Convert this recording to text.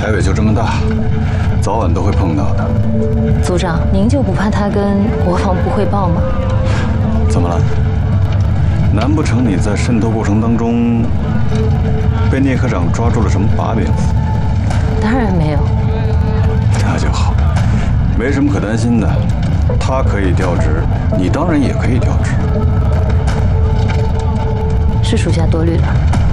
台北就这么大，早晚都会碰到的。 组长，您就不怕他跟国防部汇报吗？ 怎么了？难不成你在渗透过程当中被聂科长抓住了什么把柄？ 当然没有。 那就好，没什么可担心的。他可以调职，你当然也可以调职。 是属下多虑了。